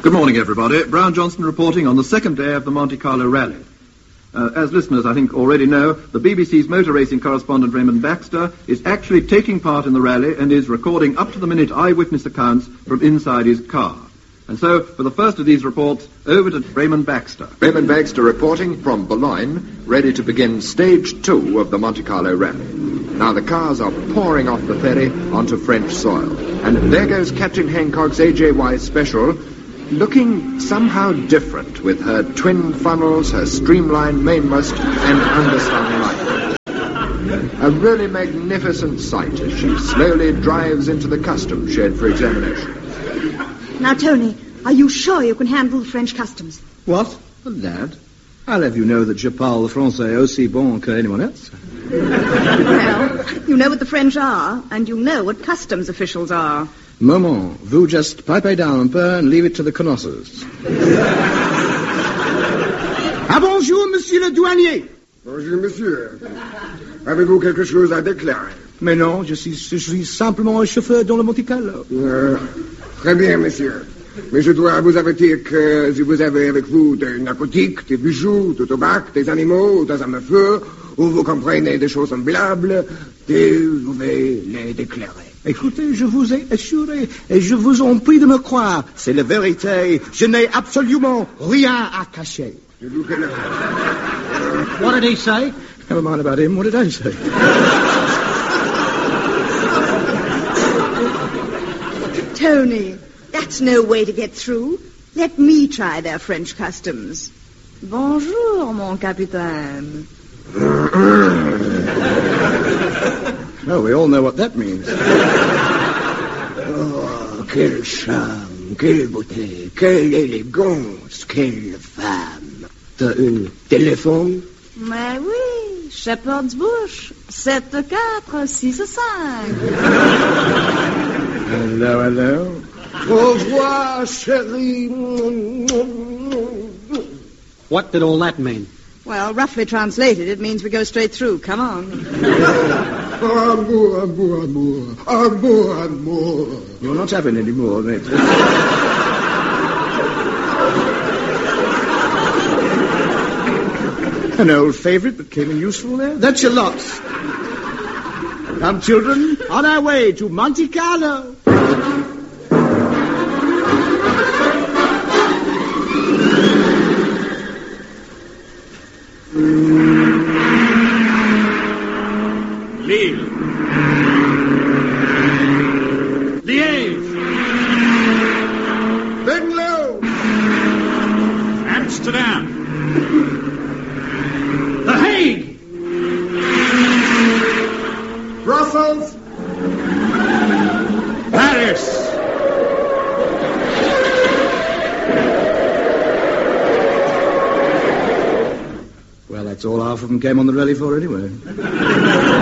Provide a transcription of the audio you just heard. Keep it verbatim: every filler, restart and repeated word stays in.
Good morning, everybody. Brown Johnson reporting on the second day of the Monte Carlo Rally. Uh, as listeners, I think, already know, the B B C's motor racing correspondent Raymond Baxter is actually taking part in the rally and is recording up-to-the-minute eyewitness accounts from inside his car. And so, for the first of these reports, over to Raymond Baxter. Raymond Baxter reporting from Boulogne, ready to begin stage two of the Monte Carlo Rally. Now the cars are pouring off the ferry onto French soil. And there goes Captain Hancock's A J Y Special, looking somehow different with her twin funnels, her streamlined mainmast, and underslung light. A really magnificent sight as she slowly drives into the customs shed for examination. Now, Tony, are you sure you can handle the French customs? What? The lad? I'll have you know that je parle français aussi bon que anyone else. Well, you know what the French are, and you know what customs officials are. Maman, vous just pipe down un peu and leave it to the connoisseurs. Ah, bonjour, monsieur le douanier. Bonjour, monsieur. Avez-vous quelque chose à déclarer? Mais non, je suis, je suis simplement un chauffeur dans le Monte Carlo. Euh, très bien, monsieur. Mais je dois vous avertir que si vous avez avec vous des narcotiques, des bijoux, du tabac, des animaux, des armes à feu, ou vous comprenez des choses semblables, vous devez les déclarer. Écoutez, je vous ai assuré, et je vous en prie de me croire, c'est la vérité. Je n'ai absolument rien à cacher. What did he say? Never mind about him. What did I say? Tony, that's no way to get through. Let me try their French customs. Bonjour, mon capitaine. No, we all know what that means. Oh, quel charme, quelle beauté, quelle élégance, quelle femme. T'as un téléphone? Mais oui, Shepherd's Bush, sept quatre six cinq. Hello, hello. Au revoir, chérie. What did all that mean? Well, roughly translated, it means we go straight through. Come on. Amour, amour, amour. Amour, amour. You're not having any more, mate. An old favourite that came in useful there. That's your lot. Come, children, on our way to Monte Carlo. Lille. Liège. Venlo. Amsterdam. The Hague. Brussels. Paris. Well, that's all half of them came on the rally for anyway.